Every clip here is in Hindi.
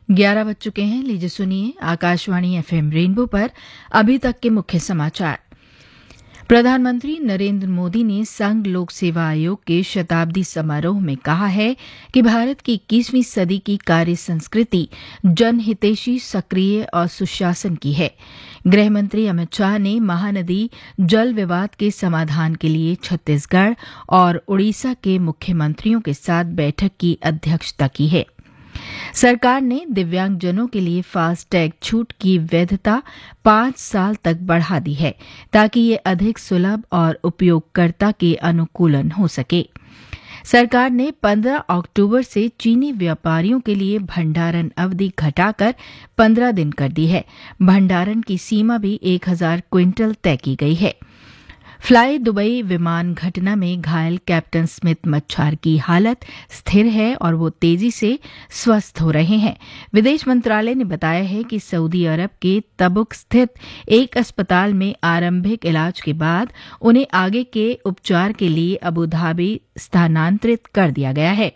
11 बज चुके हैं। लीजिए सुनिए आकाशवाणी एफएम रेनबो पर अभी तक के मुख्य समाचार। प्रधानमंत्री नरेंद्र मोदी ने संघ लोक सेवा आयोग के शताब्दी समारोह में कहा है कि भारत की 21वीं सदी की कार्य संस्कृति जनहितैषी, सक्रिय और सुशासन की है। गृह मंत्री अमित शाह ने महानदी जल विवाद के समाधान के लिए छत्तीसगढ़ और ओडिशा के मुख्यमंत्रियों के साथ बैठक की अध्यक्षता की है। सरकार ने दिव्यांगजनों के लिए फास्टैग छूट की वैधता 5 साल तक बढ़ा दी है ताकि ये अधिक सुलभ और उपयोगकर्ता के अनुकूलन हो सके। सरकार ने 15 अक्टूबर से चीनी व्यापारियों के लिए भंडारण अवधि घटाकर 15 दिन कर दी है। भंडारण की सीमा भी 1000 क्विंटल तय की गई है। फ्लाई दुबई विमान घटना में घायल कैप्टन स्मिथ मच्छार की हालत स्थिर है और वो तेजी से स्वस्थ हो रहे हैं। विदेश मंत्रालय ने बताया है कि सऊदी अरब के तबुक स्थित एक अस्पताल में आरंभिक इलाज के बाद उन्हें आगे के उपचार के लिए अबू धाबी स्थानांतरित कर दिया गया है।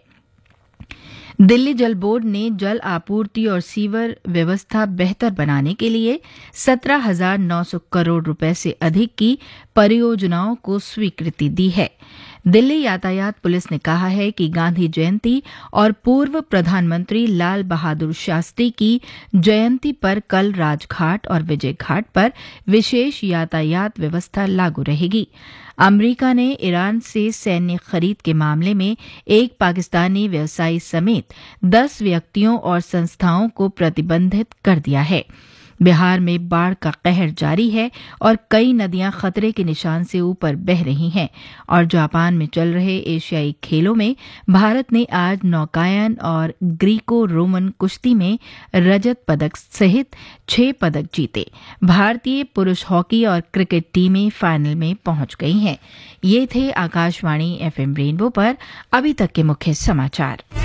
दिल्ली जल बोर्ड ने जल आपूर्ति और सीवर व्यवस्था बेहतर बनाने के लिए 17,900 करोड़ रुपए से अधिक की परियोजनाओं को स्वीकृति दी है। दिल्ली यातायात पुलिस ने कहा है कि गांधी जयंती और पूर्व प्रधानमंत्री लाल बहादुर शास्त्री की जयंती पर कल राजघाट और विजय घाट पर विशेष यातायात व्यवस्था लागू रहेगी। अमेरिका ने ईरान से सैन्य खरीद के मामले में एक पाकिस्तानी व्यवसायी समेत 10 व्यक्तियों और संस्थाओं को प्रतिबंधित कर दिया है। बिहार में बाढ़ का कहर जारी है और कई नदियां खतरे के निशान से ऊपर बह रही हैं। और जापान में चल रहे एशियाई खेलों में भारत ने आज नौकायन और ग्रीको रोमन कुश्ती में रजत पदक सहित 6 पदक जीते। भारतीय पुरुष हॉकी और क्रिकेट टीमें फाइनल में पहुंच गई हैं। ये थे आकाशवाणी एफएम रेनबो पर अभी तक के मुख्य समाचार।